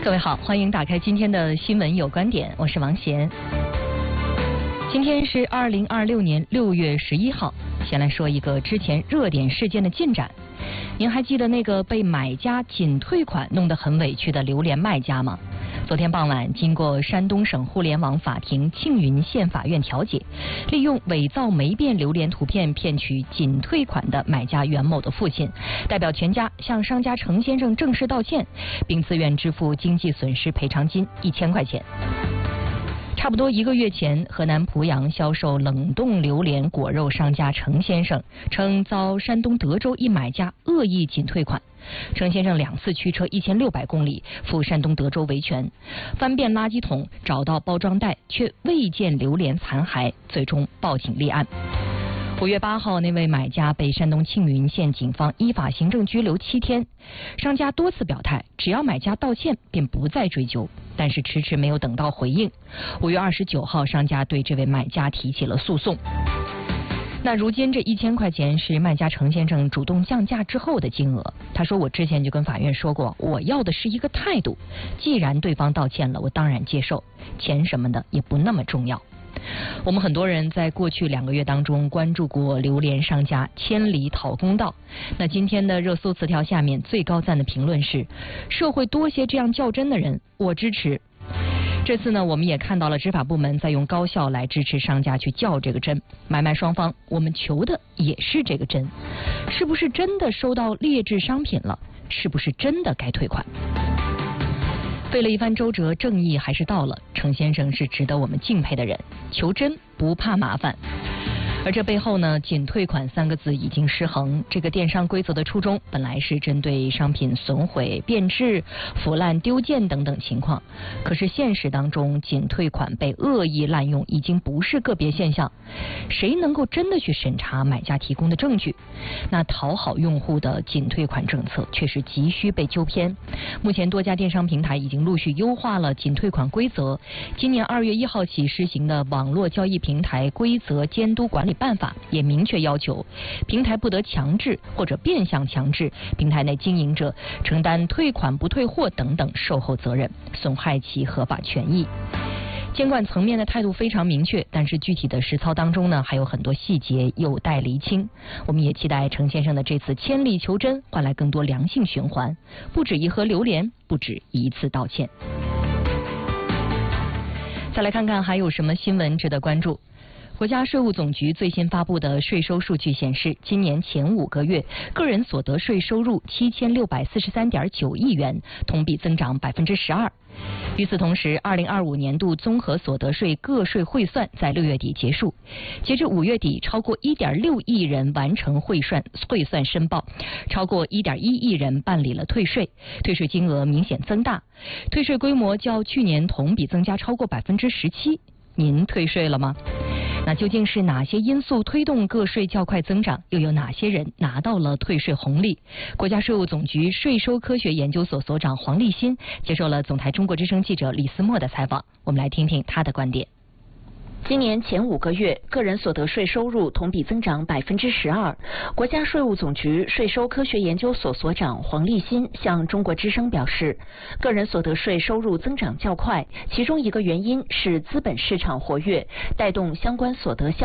各位好，欢迎打开今天的新闻有观点，我是王贤。今天是2026年6月11号，先来说一个之前热点事件的进展。您还记得那个被买家仅退款弄得很委屈的榴莲卖家吗？昨天傍晚，经过山东省互联网法庭庆云县法院调解，利用伪造霉变榴莲图片骗取仅退款的买家袁某的父亲，代表全家向商家程先生正式道歉，并自愿支付经济损失赔偿金1000块钱。差不多1个月前，河南濮阳销售冷冻榴莲果肉商家程先生称遭山东德州一买家恶意仅退款。程先生2次驱车1600公里赴山东德州维权，翻遍垃圾桶找到包装袋，却未见榴莲残骸，最终报警立案。5月8号，那位买家被山东庆云县警方依法行政拘留7天。商家多次表态，只要买家道歉便不再追究，但是迟迟没有等到回应。5月29号，商家对这位买家提起了诉讼。那如今这1000块钱是卖家程先生主动降价之后的金额。他说，我之前就跟法院说过，我要的是一个态度，既然对方道歉了，我当然接受，钱什么的也不那么重要。我们很多人在过去2个月当中关注过榴莲商家千里讨公道。那今天的热搜词条下面最高赞的评论是，社会多些这样较真的人，我支持。这次呢，我们也看到了执法部门在用高效来支持商家去较这个真。买卖双方，我们求的也是这个真，是不是真的收到劣质商品了？是不是真的该退款？费了一番周折，正义还是到了。程先生是值得我们敬佩的人，求真不怕麻烦。而这背后呢，仅退款3个字已经失衡。这个电商规则的初衷本来是针对商品损毁、变质、腐烂、丢件等等情况，可是现实当中，仅退款被恶意滥用已经不是个别现象。谁能够真的去审查买家提供的证据？那讨好用户的仅退款政策却是急需被纠偏。目前多家电商平台已经陆续优化了仅退款规则。今年2月1号起施行的网络交易平台规则监督管理办法也明确要求，平台不得强制或者变相强制平台内经营者承担退款不退货等等售后责任，损害其合法权益。监管层面的态度非常明确，但是具体的实操当中呢，还有很多细节有待厘清。我们也期待程先生的这次千里求真换来更多良性循环，不止一盒榴莲，不止一次道歉。再来看看还有什么新闻值得关注。国家税务总局最新发布的税收数据显示，今年前5个月，个人所得税收入7643.9亿元，同比增长12%。与此同时，2025年度综合所得税个税汇算在6月底结束，截至5月底，超过1.6亿人完成汇算申报，超过1.1亿人办理了退税，退税金额明显增大，退税规模较去年同比增加超过17%。您退税了吗？那究竟是哪些因素推动个税较快增长？又有哪些人拿到了退税红利？国家税务总局税收科学研究所所长黄立新接受了总台中国之声记者李思墨的采访，我们来听听他的观点。 今年前5个月，个人所得税收入同比增长12%。国家税务总局税收科学研究所所长黄立新向中国之声表示，个人所得税收入增长较快，其中一个原因是资本市场活跃，带动相关所得